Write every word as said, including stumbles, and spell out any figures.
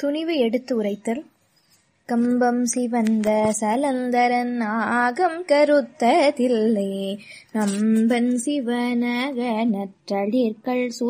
துணிவு எடுத்து உரைத்தல். கம்பம் சிவந்த சலந்தரன் ஆகம் கருத்த தில்லை நம்பன் சிவனக நற்றளிர்கள்